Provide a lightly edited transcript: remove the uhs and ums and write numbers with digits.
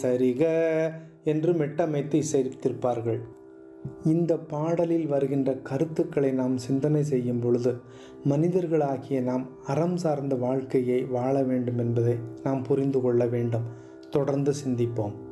சரிக என்று மெட்டமைத்து இசைத்திருப்பார்கள். இந்த பாடலில் வருகின்ற கருத்துக்களை நாம் சிந்தனை செய்யும் பொழுது மனிதர்களாகிய நாம் அறம் சார்ந்த வாழ்க்கையை வாழ வேண்டும் என்பதை நாம் புரிந்து கொள்ள வேண்டும். தொடர்ந்து சிந்திப்போம்.